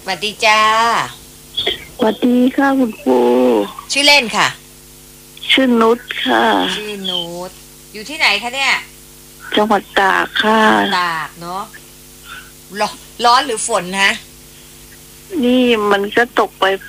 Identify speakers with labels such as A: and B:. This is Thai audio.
A: วัสดีจ้า
B: สวัสดีค่ะคุณปู
A: ชื่อเล่นค่ะ
B: ชื่อนุชค่ะ
A: ชื่อนูตอยู่ที่ไหนคะเนี่ย
B: จังหวัดตากค่ะ
A: ตากเนาะร้อนหรือฝนฮะ
B: นี่มันก็ตกไป